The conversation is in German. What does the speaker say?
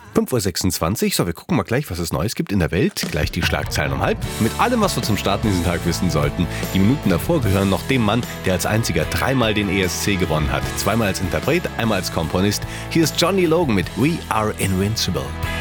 5:26 Uhr. So, wir gucken mal gleich, was es Neues gibt in der Welt. Gleich die Schlagzeilen um halb. Mit allem, was wir zum Starten diesen Tag wissen sollten. Die Minuten davor gehören noch dem Mann, der als einziger 3-mal den ESC gewonnen hat. 2-mal als Interpret, einmal als Komponist. Hier ist Johnny Logan mit We Are Invincible.